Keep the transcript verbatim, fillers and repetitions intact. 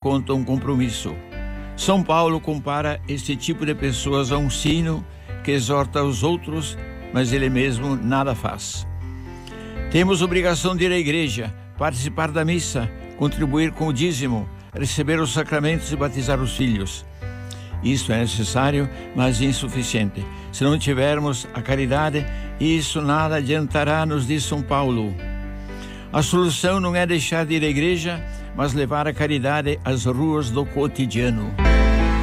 conta um compromisso. São Paulo compara este tipo de pessoas a um sino que exorta os outros, mas ele mesmo nada faz. Temos obrigação de ir à igreja, participar da missa, contribuir com o dízimo, receber os sacramentos e batizar os filhos. Isso é necessário, mas insuficiente. Se não tivermos a caridade, isso nada adiantará, nos diz São Paulo. A solução não é deixar de ir à igreja, mas levar a caridade às ruas do cotidiano.